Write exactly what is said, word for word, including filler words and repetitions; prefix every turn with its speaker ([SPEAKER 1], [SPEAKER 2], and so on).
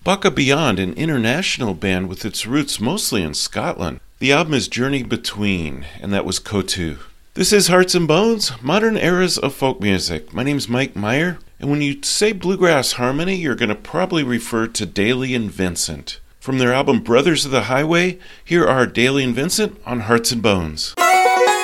[SPEAKER 1] Baka Beyond, an international band with its roots mostly in Scotland. The album is Journey Between, and that was Kotu. This is Hearts and Bones, Modern Eras of Folk Music. My name's Mike Meyer, and when you say bluegrass harmony, you're going to probably refer to Daly and Vincent. From their album Brothers of the Highway, here are Daly and Vincent on Hearts and Bones.